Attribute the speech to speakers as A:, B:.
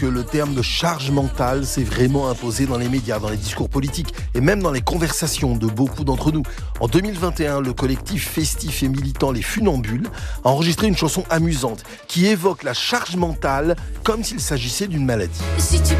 A: que le terme de charge mentale s'est vraiment imposé dans les médias, dans les discours politiques et même dans les conversations de beaucoup d'entre nous. En 2021, le collectif festif et militant Les Funambules a enregistré une chanson amusante qui évoque la charge mentale comme s'il s'agissait d'une maladie.
B: Si tu